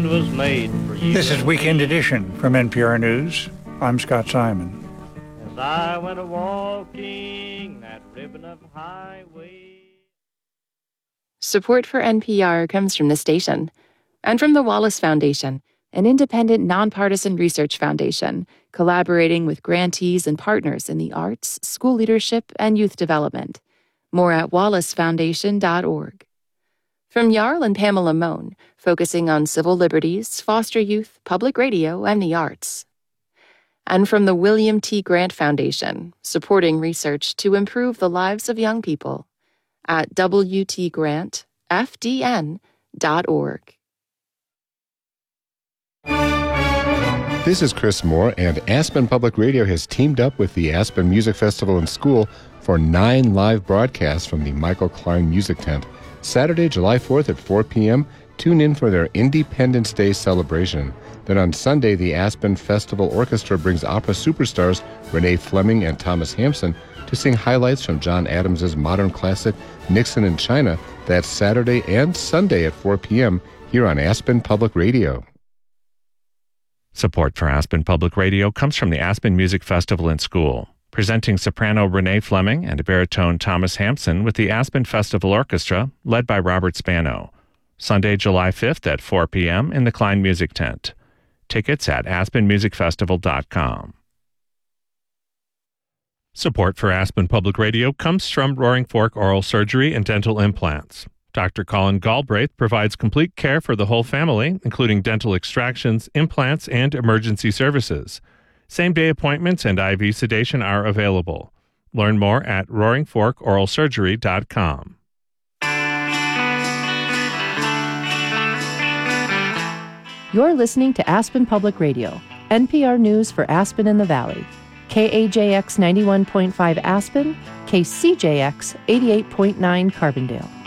land was made for you. This is Weekend Edition from NPR News. I'm Scott Simon. As I went a-walking that ribbon of highway. Support for NPR comes from the station and from the Wallace Foundation, an independent, nonpartisan research foundation collaborating with grantees and partners in the arts, school leadership, and youth development. More at wallacefoundation.org. From Jarl and Pamela Mohn, focusing on civil liberties, foster youth, public radio, and the arts. And from the William T. Grant Foundation, supporting research to improve the lives of young people at wtgrantfdn.org. This is Chris Moore, and Aspen Public Radio has teamed up with the Aspen Music Festival and School for 9 live broadcasts from the Michael Klein Music Tent. Saturday, July 4th at 4 p.m., tune in for their Independence Day celebration. Then on Sunday, the Aspen Festival Orchestra brings opera superstars Renee Fleming and Thomas Hampson to sing highlights from John Adams' modern classic Nixon in China. That's Saturday and Sunday at 4 p.m. here on Aspen Public Radio. Support for Aspen Public Radio comes from the Aspen Music Festival and School, presenting soprano Renee Fleming and baritone Thomas Hampson with the Aspen Festival Orchestra, led by Robert Spano. Sunday, July 5th at 4 p.m. in the Klein Music Tent. Tickets at aspenmusicfestival.com. Support for Aspen Public Radio comes from Roaring Fork Oral Surgery and Dental Implants. Dr. Colin Galbraith provides complete care for the whole family, including dental extractions, implants, and emergency services. Same-day appointments and IV sedation are available. Learn more at roaringforkoralsurgery.com. You're listening to Aspen Public Radio, NPR News for Aspen and the Valley. KAJX 91.5 Aspen, KCJX 88.9 Carbondale.